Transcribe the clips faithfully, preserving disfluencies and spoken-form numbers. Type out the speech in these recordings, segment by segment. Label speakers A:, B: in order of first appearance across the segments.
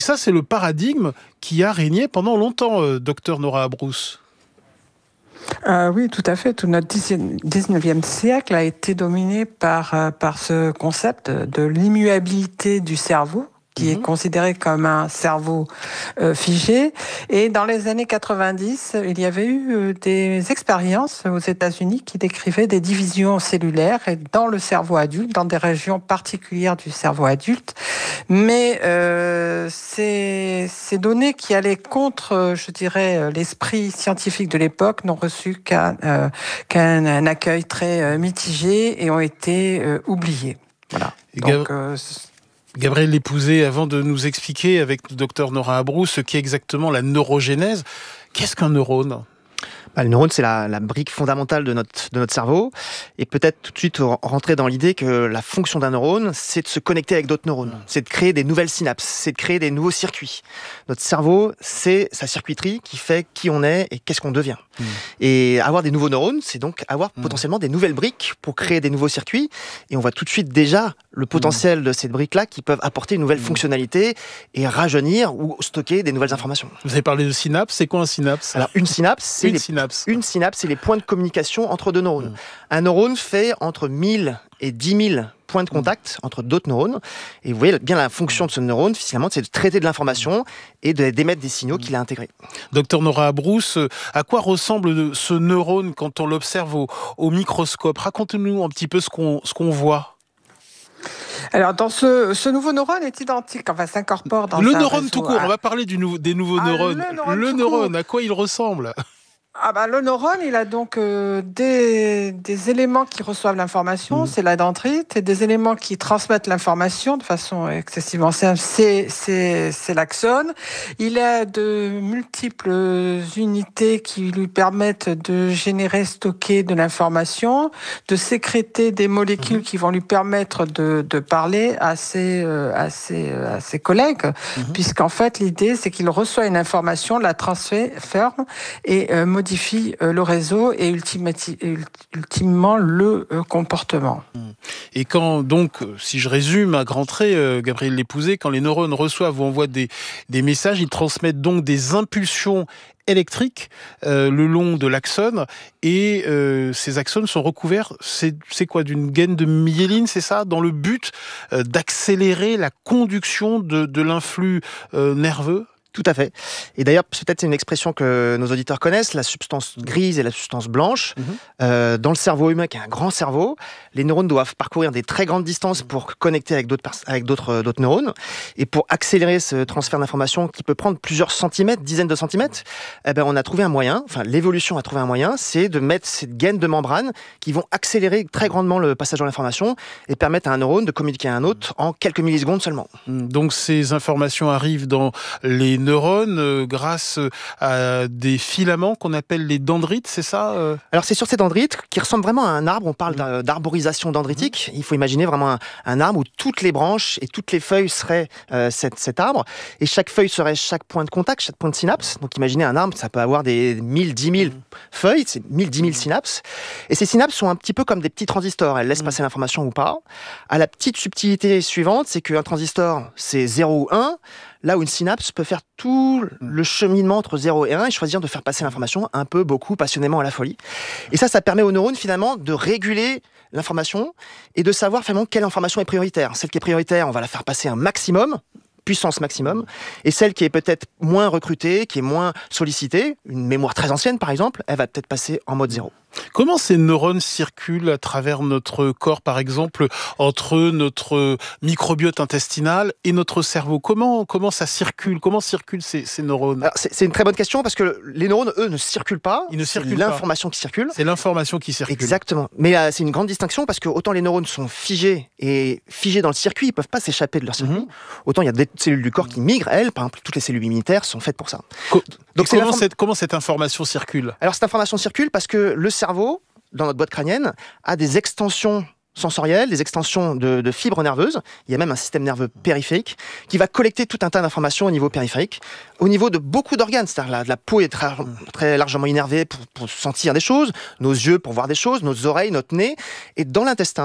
A: Ça, c'est le paradigme qui a régné pendant longtemps, euh, docteur Nora Abrousse.
B: Euh, oui, tout à fait. Tout notre dix-neuvième siècle a été dominé par, euh, par ce concept de l'immuabilité du cerveau, qui mmh. est considéré comme un cerveau euh, figé. Et dans les années quatre-vingt-dix, il y avait eu euh, des expériences aux États-Unis qui décrivaient des divisions cellulaires et dans le cerveau adulte, dans des régions particulières du cerveau adulte. Mais euh, ces, ces données qui allaient contre, je dirais, l'esprit scientifique de l'époque n'ont reçu qu'un, euh, qu'un un accueil très euh, mitigé et ont été euh, oubliées. Voilà. Donc, euh,
A: Gabriel Lépouzé, avant de nous expliquer avec le docteur Nora Abrousse ce qu'est exactement la neurogénèse, qu'est-ce qu'un neurone ?
C: Bah, le neurone, c'est la, la brique fondamentale de notre, de notre cerveau. Et peut-être tout de suite rentrer dans l'idée que la fonction d'un neurone, c'est de se connecter avec d'autres neurones. C'est de créer des nouvelles synapses. C'est de créer des nouveaux circuits. Notre cerveau, c'est sa circuiterie qui fait qui on est et qu'est-ce qu'on devient. Mmh. Et avoir des nouveaux neurones, c'est donc avoir mmh. potentiellement des nouvelles briques pour créer des nouveaux circuits. Et on voit tout de suite déjà le potentiel mmh. de ces briques-là qui peuvent apporter une nouvelle mmh. fonctionnalité et rajeunir ou stocker des nouvelles informations.
A: Vous avez parlé de synapse. C'est quoi un synapse ?
C: Alors, une synapse, c'est
A: une
C: les...
A: synapse.
C: Une synapse, c'est les points de communication entre deux neurones. Mmh. Un neurone fait entre mille et dix mille points de contact mmh. entre d'autres neurones. Et vous voyez bien la fonction de ce neurone, finalement, c'est de traiter de l'information et de d'émettre des signaux qu'il a intégrés.
A: Docteur Nora Abrousse, à quoi ressemble ce neurone quand on l'observe au, au microscope ? Racontez-nous un petit peu ce qu'on, ce qu'on voit.
B: Alors, dans ce, ce nouveau neurone est identique, enfin, s'incorpore dans
A: le
B: un
A: neurone
B: réseau.
A: tout court, on va parler du nou- des nouveaux
B: ah,
A: neurones.
B: Le neurone,
A: le neurone à quoi il ressemble ?
B: Ah bah, le neurone, il a donc euh, des, des éléments qui reçoivent l'information, mmh. c'est la dendrite, et des éléments qui transmettent l'information de façon excessivement simple, c'est, c'est, c'est l'axone. Il a de multiples unités qui lui permettent de générer, stocker de l'information, de sécréter des molécules mmh. qui vont lui permettre de, de parler à ses, euh, à ses, à ses collègues, mmh. puisqu'en fait, l'idée, c'est qu'il reçoit une information, la transfère et euh, modifie le réseau et ultimement le comportement.
A: Et quand donc, si je résume à grands traits, euh, Gabriel Lépouzé, quand les neurones reçoivent ou envoient des, des messages, ils transmettent donc des impulsions électriques euh, le long de l'axone et euh, ces axones sont recouverts, c'est, c'est quoi, d'une gaine de myéline, c'est ça, dans le but euh, d'accélérer la conduction de, de l'influx euh, nerveux ?
C: Tout à fait. Et d'ailleurs, peut-être c'est une expression que nos auditeurs connaissent, la substance grise et la substance blanche. Mmh. Euh, dans le cerveau humain, qui est un grand cerveau, les neurones doivent parcourir des très grandes distances pour connecter avec d'autres, avec d'autres, d'autres neurones. Et pour accélérer ce transfert d'informations qui peut prendre plusieurs centimètres, dizaines de centimètres, eh ben, on a trouvé un moyen, enfin l'évolution a trouvé un moyen, c'est de mettre ces gaines de membrane qui vont accélérer très grandement le passage de l'information et permettre à un neurone de communiquer à un autre en quelques millisecondes seulement.
A: Donc ces informations arrivent dans les neurones euh, grâce à des filaments qu'on appelle les dendrites, c'est ça euh
C: Alors c'est sur ces dendrites qui ressemblent vraiment à un arbre, on parle mmh. d'arborisation dendritique, mmh. il faut imaginer vraiment un, un arbre où toutes les branches et toutes les feuilles seraient euh, cet, cet arbre, et chaque feuille serait chaque point de contact, chaque point de synapse, donc imaginez un arbre, ça peut avoir des mille, dix mille mmh. feuilles, c'est mille, dix mille synapses, et ces synapses sont un petit peu comme des petits transistors, elles laissent mmh. passer l'information ou pas. À la petite subtilité suivante, c'est qu'un transistor c'est zéro ou un, là où une synapse peut faire tout le cheminement entre zéro et un et choisir de faire passer l'information un peu, beaucoup, passionnément à la folie. Et ça, ça permet aux neurones finalement de réguler l'information et de savoir finalement quelle information est prioritaire. Celle qui est prioritaire, on va la faire passer un maximum, puissance maximum, et celle qui est peut-être moins recrutée, qui est moins sollicitée, une mémoire très ancienne par exemple, elle va peut-être passer en mode zéro.
A: Comment ces neurones circulent à travers notre corps, par exemple, entre notre microbiote intestinal et notre cerveau ? Comment, comment ça circule ? Comment circulent ces, ces neurones ?
C: Alors, c'est, c'est une très bonne question parce que les neurones, eux, ne circulent pas.
A: Ils ne
C: c'est
A: circulent
C: l'information
A: pas.
C: qui circule.
A: C'est l'information qui circule.
C: Exactement. Mais euh, c'est une grande distinction parce que autant les neurones sont figés et figés dans le circuit, ils ne peuvent pas s'échapper de leur circuit. Mm-hmm. Autant il y a des cellules du corps qui migrent, elles, par exemple, toutes les cellules immunitaires sont faites pour ça.
A: Co- Donc c'est comment, cette, comment cette information circule ?
C: Alors cette information circule parce que le cerveau, dans notre boîte crânienne, a des extensions sensorielles, des extensions de, de fibres nerveuses. Il y a même un système nerveux périphérique qui va collecter tout un tas d'informations au niveau périphérique, au niveau de beaucoup d'organes. C'est-à-dire la, la peau est très, très largement innervée pour, pour sentir des choses, nos yeux pour voir des choses, nos oreilles, notre nez. Et dans l'intestin,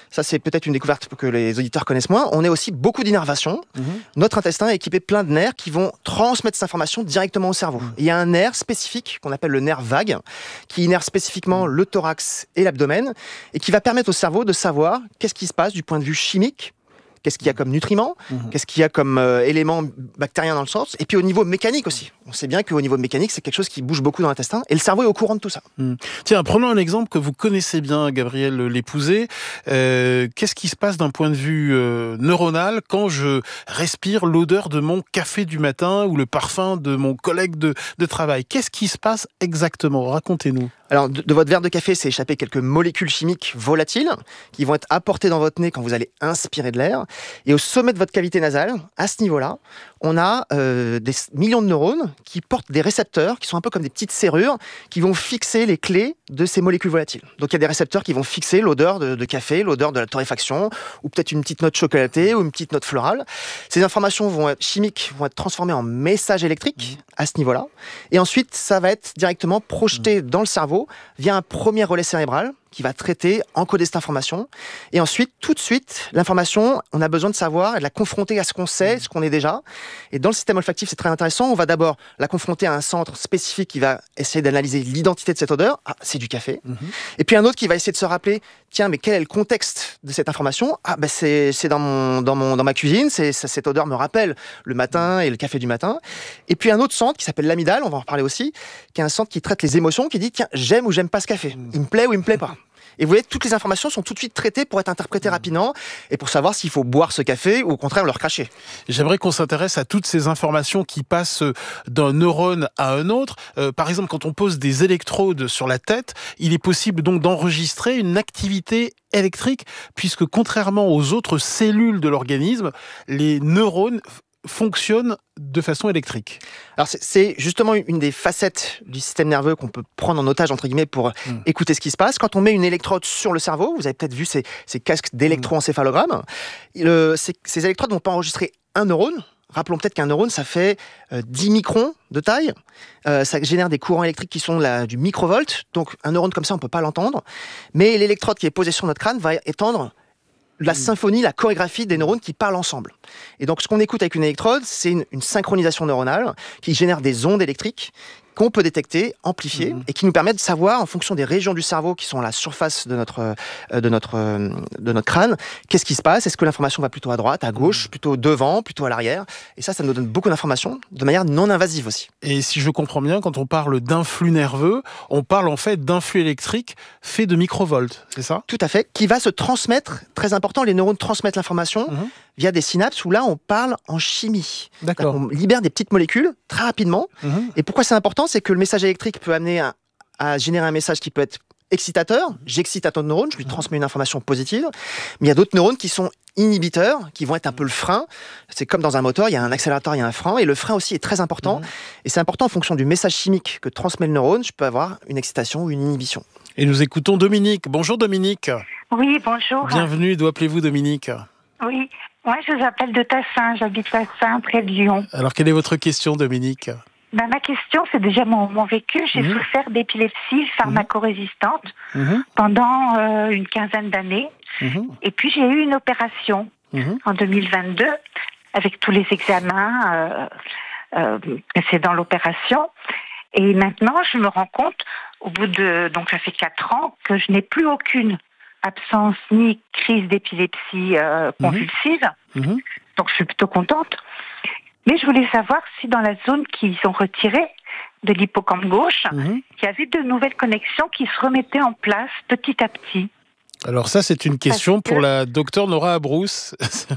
C: ça c'est peut-être une découverte que les auditeurs connaissent moins, on a aussi beaucoup d'innervations. Mmh. Notre intestin est équipé plein de nerfs qui vont transmettre cette information directement au cerveau. Mmh. Il y a un nerf spécifique qu'on appelle le nerf vague, qui innerve spécifiquement le thorax et l'abdomen, et qui va permettre au cerveau de savoir qu'est-ce qui se passe du point de vue chimique, qu'est-ce qu'il y a comme nutriments, mmh. qu'est-ce qu'il y a comme euh, éléments bactériens dans le sens, et puis au niveau mécanique aussi. On sait bien qu'au niveau mécanique, c'est quelque chose qui bouge beaucoup dans l'intestin, et le cerveau est au courant de tout ça.
A: Mmh. Tiens, prenons un exemple que vous connaissez bien, Gabriel Lépouzé. Euh, qu'est-ce qui se passe d'un point de vue euh, neuronal quand je respire l'odeur de mon café du matin ou le parfum de mon collègue de, de travail? Qu'est-ce qui se passe exactement? Racontez-nous.
C: Alors, de, de votre verre de café, s'est échappé quelques molécules chimiques volatiles qui vont être apportées dans votre nez quand vous allez inspirer de l'air. Et au sommet de votre cavité nasale, à ce niveau-là, on a euh, des millions de neurones qui portent des récepteurs qui sont un peu comme des petites serrures qui vont fixer les clés de ces molécules volatiles. Donc, il y a des récepteurs qui vont fixer l'odeur de, de café, l'odeur de la torréfaction, ou peut-être une petite note chocolatée ou une petite note florale. Ces informations vont être chimiques, vont être transformées en messages électriques à ce niveau-là. Et ensuite, ça va être directement projeté dans le cerveau via un premier relais cérébral qui va traiter, encoder cette information. Et ensuite, tout de suite, l'information, on a besoin de savoir et de la confronter à ce qu'on sait, ce qu'on est déjà. Et dans le système olfactif, c'est très intéressant. On va d'abord la confronter à un centre spécifique qui va essayer d'analyser l'identité de cette odeur. Ah, c'est du café. Mm-hmm. Et puis un autre qui va essayer de se rappeler, tiens, mais quel est le contexte de cette information? Ah, ben c'est, c'est dans, mon, dans, mon, dans ma cuisine. C'est, cette odeur me rappelle le matin et le café du matin. Et puis un autre centre qui s'appelle l'amygdale, on va en reparler aussi, qui est un centre qui traite les émotions, qui dit, tiens, j'aime ou j'aime pas ce café. Il me plaît ou il me plaît pas. Et vous voyez, toutes les informations sont tout de suite traitées pour être interprétées rapidement et pour savoir s'il faut boire ce café ou au contraire le recracher.
A: J'aimerais qu'on s'intéresse à toutes ces informations qui passent d'un neurone à un autre. Euh, par exemple, quand on pose des électrodes sur la tête, il est possible donc d'enregistrer une activité électrique puisque contrairement aux autres cellules de l'organisme, les neurones fonctionne de façon électrique.
C: Alors c'est, c'est justement une des facettes du système nerveux qu'on peut prendre en otage entre guillemets pour mmh. écouter ce qui se passe. Quand on met une électrode sur le cerveau, vous avez peut-être vu ces, ces casques d'électroencéphalogramme, le, ces, ces électrodes vont pas enregistrer un neurone. Rappelons peut-être qu'un neurone, ça fait euh, dix microns de taille. Euh, ça génère des courants électriques qui sont la, du microvolt. Donc un neurone comme ça, on peut pas l'entendre. Mais l'électrode qui est posée sur notre crâne va étendre la symphonie, la chorégraphie des neurones qui parlent ensemble. Et donc, ce qu'on écoute avec une électrode, c'est une, une synchronisation neuronale qui génère des ondes électriques qu'on peut détecter, amplifier, mmh. et qui nous permet de savoir, en fonction des régions du cerveau qui sont à la surface de notre, euh, de notre, euh, de notre crâne, qu'est-ce qui se passe? Est-ce que l'information va plutôt à droite, à gauche, plutôt devant, plutôt à l'arrière? Et ça, ça nous donne beaucoup d'informations, de manière non invasive aussi.
A: Et si je comprends bien, quand on parle d'influx nerveux, on parle en fait d'influx électrique fait de microvolts, c'est ça?
C: Tout à fait, qui va se transmettre, très important, les neurones transmettent l'information mmh. via des synapses, où là, on parle en chimie.
A: D'accord.
C: On libère des petites molécules très rapidement. Mmh. Et pourquoi c'est important? C'est que le message électrique peut amener à, à générer un message qui peut être excitateur. J'excite un ton de neurone, je lui transmets une information positive. Mais il y a d'autres neurones qui sont inhibiteurs, qui vont être un peu le frein. C'est comme dans un moteur, il y a un accélérateur, il y a un frein. Et le frein aussi est très important. Mmh. Et c'est important en fonction du message chimique que transmet le neurone. Je peux avoir une excitation ou une inhibition.
A: Et nous écoutons Dominique. Bonjour Dominique.
D: Oui, bonjour.
A: Bienvenue, d'où appelez-vous Dominique?
D: Oui, moi je vous appelle de Tassin, j'habite Tassin, près de Lyon.
A: Alors quelle est votre question Dominique?
D: Ben, ma question, c'est déjà mon, mon vécu. J'ai mmh. souffert d'épilepsie pharmacorésistante mmh. pendant euh, une quinzaine d'années. Mmh. Et puis, j'ai eu une opération mmh. en deux mille vingt-deux avec tous les examens euh, euh, précédant l'opération. Et maintenant, je me rends compte, au bout de... Donc, ça fait quatre ans, que je n'ai plus aucune absence ni crise d'épilepsie euh, convulsive. Mmh. Donc, je suis plutôt contente. Mais je voulais savoir si dans la zone qu'ils ont retirée de l'hippocampe gauche, mmh. il y avait de nouvelles connexions qui se remettaient en place petit à petit.
A: Alors ça, c'est une question que... pour la docteure Nora Abrousse.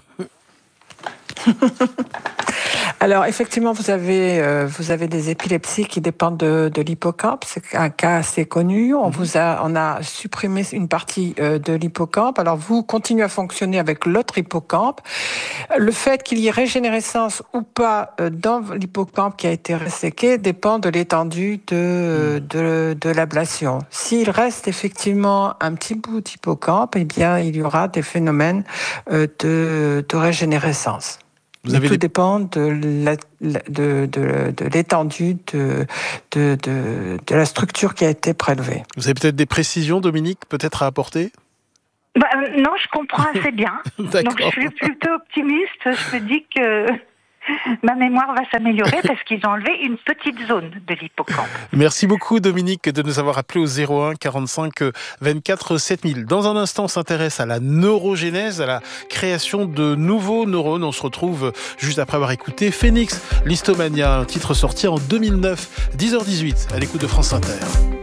B: Alors effectivement, vous avez euh, vous avez des épilepsies qui dépendent de, de l'hippocampe. C'est un cas assez connu. On vous a on a supprimé une partie euh, de l'hippocampe. Alors vous continuez à fonctionner avec l'autre hippocampe. Le fait qu'il y ait régénérescence ou pas euh, dans l'hippocampe qui a été resséqué dépend de l'étendue de de, de l'ablation. S'il reste effectivement un petit bout d'hippocampe, eh bien il y aura des phénomènes euh, de de régénérescence. Vous avez tout des... dépend de, la, de, de, de l'étendue de, de, de, de la structure qui a été prélevée.
A: Vous avez peut-être des précisions, Dominique, peut-être à apporter ?
D: Bah, euh, non, je comprends assez bien. Donc je suis plutôt optimiste. Je me dis que ma mémoire va s'améliorer parce qu'ils ont enlevé une petite zone de l'hippocampe.
A: Merci beaucoup Dominique de nous avoir appelé au zéro un quarante-cinq vingt-quatre sept mille. Dans un instant, on s'intéresse à la neurogénèse, à la création de nouveaux neurones. On se retrouve juste après avoir écouté Phoenix, Listomania, un titre sorti en deux mille neuf, dix heures dix-huit, à l'écoute de France Inter.